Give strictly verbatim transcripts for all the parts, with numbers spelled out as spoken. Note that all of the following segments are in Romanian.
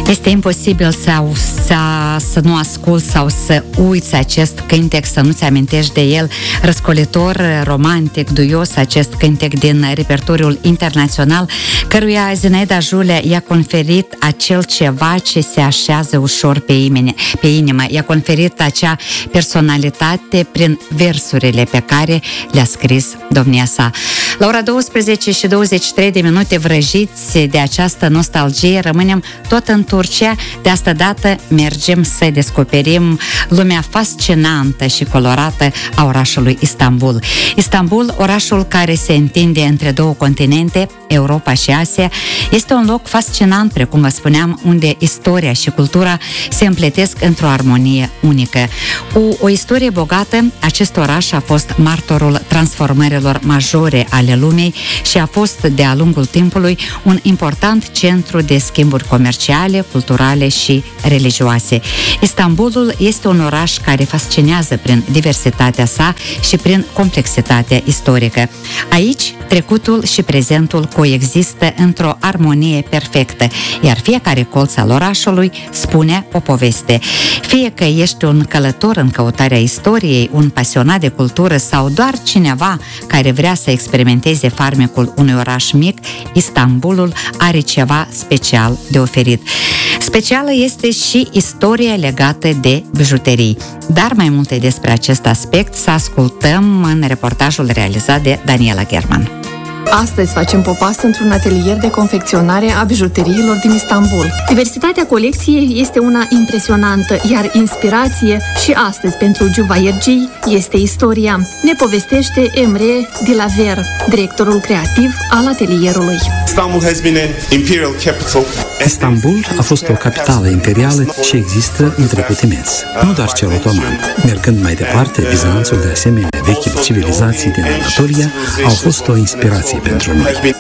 Este imposibil să, să, să nu asculți sau să uiți acest cântec, să nu-ți amintești de el. Răscolitor, romantic, duios, acest cântec din repertoriul internațional, căruia Zinaida Julea i-a conferit acel ceva ce se așează ușor pe, imene, pe inimă. I-a conferit acea personalitate prin versurile pe care le-a scris domnia sa. La ora douăsprezece și douăzeci și trei de minute, vrăjiți de această nostalgie, rămânem tot în Turcia. De asta dată mergem să descoperim lumea fascinantă și colorată a orașului Istanbul. Istanbul, orașul care se întinde între două continente, Europa și Asia, este un loc fascinant, precum vă spuneam, unde istoria și cultura se împletesc într-o armonie unică. Cu o istorie bogată, acest oraș a fost martorul transformărilor majore ale lumii și a fost de-a lungul timpului un important centru de schimburi comerciale, culturale și religioase. Istanbulul este un oraș care fascinează prin diversitatea sa și prin complexitatea istorică. Aici, trecutul și prezentul coexistă într-o armonie perfectă, iar fiecare colț al orașului spune o poveste. Fie că ești un călător în căutarea istoriei, un pasionat de cultură sau doar cineva care vrea să experimenteze farmecul unui oraș mic, Istanbulul are ceva special de oferit. Specială este și istoria legată de bijuterii. Dar mai multe despre acest aspect să ascultăm în reportajul realizat de Daniela German. Astăzi facem popas într-un atelier de confecționare a bijuteriilor din Istanbul. Diversitatea colecției este una impresionantă, iar inspirație și astăzi pentru Giuvahirgii este istoria. Ne povestește Emre Dilaver, directorul creativ al atelierului. Istanbul has been an imperial capital. Istanbul a fost o capitală imperială și există în trecut imens. Nu doar cel otoman. Mergând mai departe, Bizanțul, de asemenea, vechile civilizații din Anatolia, au fost o inspirație pentru noi.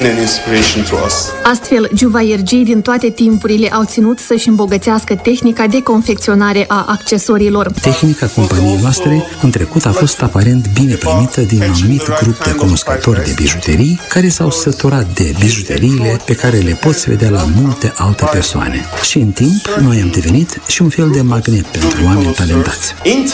Astfel, Giuvahirgii din toate timpurile au ținut să-și îmbogățească tehnica de confecționare a accesoriilor. Tehnica companiei noastre în trecut a fost aparent bine primită din un anumit grup de cunoscători de bijuterii care s-au săturat de bijuteriile pe care le poți vedea la multe alte persoane. Și în timp, noi am devenit și un fel de magnet pentru oameni talentați.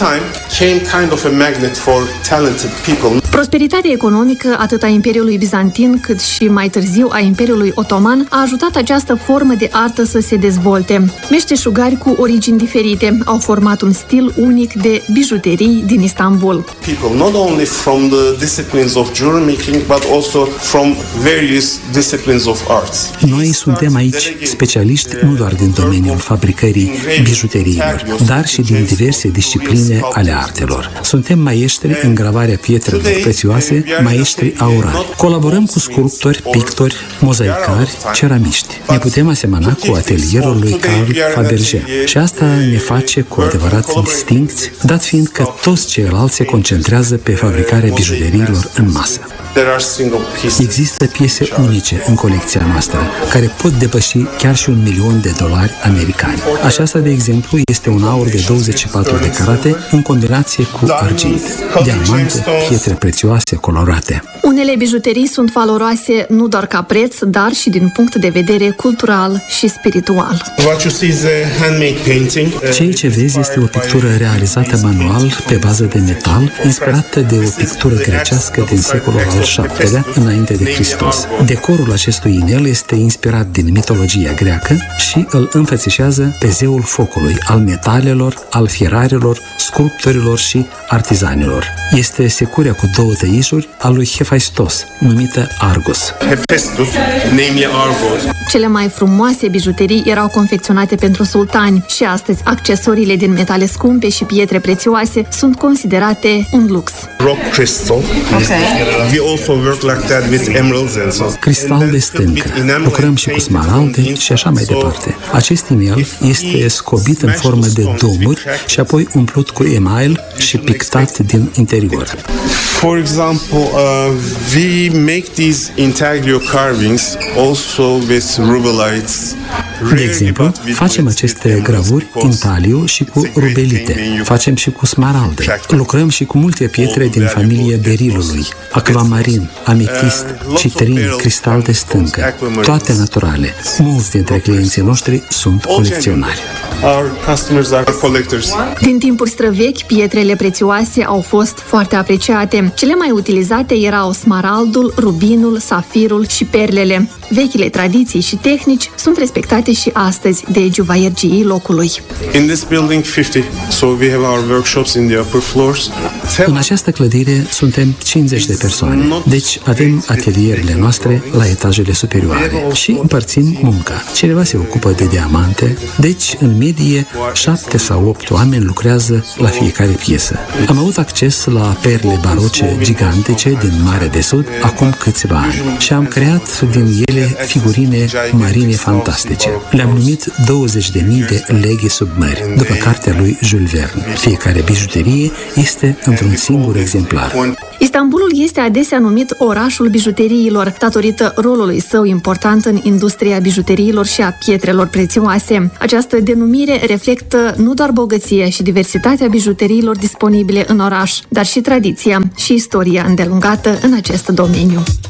Prosperitatea economică atât a Imperiului Bizantin cât și mai târziu a Imperiului Otoman a ajutat această formă de artă să se dezvolte. Meșteșugari cu origini diferite au format un stil unic de bijuterii din Istanbul. People not only from the disciplines of jewelry making but also from various disciplines of arts. Noi suntem aici specialiști nu doar din domeniul fabricării bijuteriilor, dar și din diverse discipline ale artelor. Suntem maestri în gravarea pietrelor prețioase, maestri aurari. Colaborăm cu sculptori, pictori, mozaicari, ceramiști. Ne putem asemăna cu atelierul lui Carl Fabergé și asta ne face cu adevărat distincți, dat fiind că toți ceilalți se concentrează pe fabricarea bijuteriilor în masă. Există piese unice în colecția noastră, care pot depăși chiar și un milion de dolari americani. Aceasta, de exemplu, este un aur de douăzeci și patru de carate în combinație cu argint, diamante, pietre prețioase colorate. Unele bijuterii sunt valoroase nu doar ca preț, dar și din punct de vedere cultural și spiritual. Ceea ce vezi este o pictură realizată manual pe bază de metal, inspirată de o pictură grecească din secolul al șaptelea înainte de Hristos. Decorul acestui inel este inspirat din mitologia greacă și îl înfățișează pe zeul focului, al metalelor, al fierarelor, sculptorilor și artizanilor. Este securea cu două tăișuri a lui Hephaistos, numită Argos. Hephaistos, namely Argos. Cele mai frumoase bijuterii erau confecționate pentru sultani și astăzi accesoriile din metale scumpe și pietre prețioase sunt considerate un lux. Rock crystal. Okay. We also work like that with emeralds and so. Cristal de stâncă. Lucrăm și cu smaralde și așa mai departe. Acest inel este scobit în formă de domuri și apoi umplut cu email și pictat din interior. For example, uh, we make these intaglio carvings also with rubellites De exemplu, facem aceste gravuri în taliu și cu rubelite. Facem și cu smaralde. Lucrăm și cu multe pietre din familia berilului, acvamarin, ametist, citrin, cristal de stâncă, toate naturale. Mulți dintre clienții noștri sunt colecționari. Din timpuri străvechi, pietrele prețioase au fost foarte apreciate. Cele mai utilizate erau smaraldul, rubinul, safirul și perlele. Vechile tradiții și tehnici sunt respectate și astăzi de juvaiergii locului. În această clădire suntem cincizeci de persoane, deci avem atelierele noastre la etajele superioare și împărțim munca. Cineva se ocupă de diamante, deci în medie șapte sau opt oameni lucrează la fiecare piesă. Am avut acces la perle baroce gigantice din Marea de Sud acum câțiva ani și am creat din ele figurine marine fantastice. Le-am numit douăzeci de mii de leghe sub mări, după cartea lui Jules Verne. Fiecare bijuterie este într-un singur exemplar. Istanbulul este adesea numit orașul bijuteriilor, datorită rolului său important în industria bijuteriilor și a pietrelor prețioase. Această denumire reflectă nu doar bogăția și diversitatea bijuteriilor disponibile în oraș, dar și tradiția și istoria îndelungată în acest domeniu.